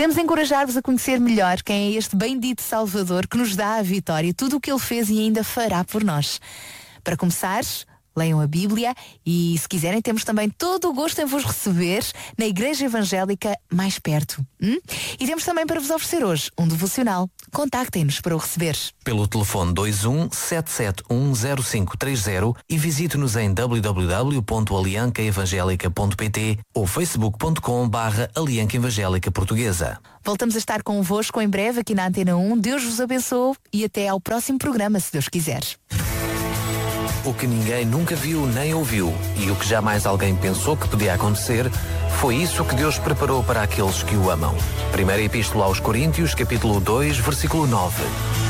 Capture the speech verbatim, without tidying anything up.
Queremos encorajar-vos a conhecer melhor quem é este bendito Salvador que nos dá a vitória, tudo o que Ele fez e ainda fará por nós. Para começar, leiam a Bíblia e, se quiserem, temos também todo o gosto em vos receber na Igreja Evangélica mais perto. Hum? E temos também para vos oferecer hoje um devocional. Contactem-nos para o receber. Pelo telefone dois um sete sete um zero cinco três zero e visite-nos em w w w ponto alianca evangélica ponto p t ou facebook ponto com barra alianca evangélica portuguesa. Voltamos a estar convosco em breve aqui na Antena um. Deus vos abençoe e até ao próximo programa, se Deus quiser. O que ninguém nunca viu nem ouviu e o que jamais alguém pensou que podia acontecer, foi isso que Deus preparou para aqueles que o amam. Primeira Epístola aos Coríntios, capítulo dois, versículo nove.